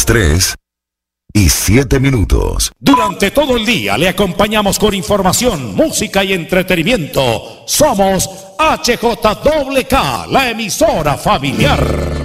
3:07. Durante todo el día le acompañamos con información, música y entretenimiento. Somos HJWK, la emisora familiar.